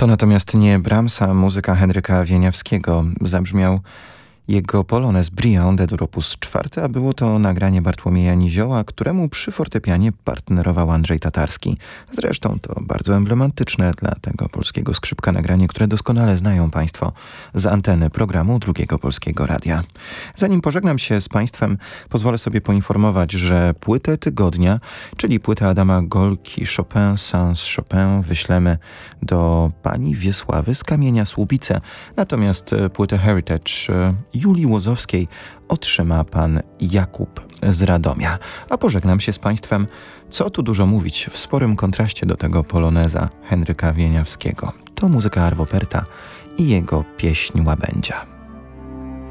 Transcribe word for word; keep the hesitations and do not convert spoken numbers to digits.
To natomiast nie Brahmsa, muzyka Henryka Wieniawskiego. Zabrzmiał jego polonez Briand d' opus cztery, a było to nagranie Bartłomieja Nizioła, któremu przy fortepianie partnerował Andrzej Tatarski. Zresztą to bardzo emblematyczne dla tego polskiego skrzypka nagranie, które doskonale znają Państwo z anteny programu Drugiego Polskiego Radia. Zanim pożegnam się z Państwem, pozwolę sobie poinformować, że płytę tygodnia, czyli płytę Adama Golki Chopin sans Chopin, wyślemy do pani Wiesławy z Kamienia Słubice. Natomiast płytę Heritage Julii Łozowskiej otrzyma pan Jakub z Radomia. A pożegnam się z Państwem, co tu dużo mówić, w sporym kontraście do tego poloneza Henryka Wieniawskiego. To muzyka Arvo Pärta i jego pieśń Łabędzia.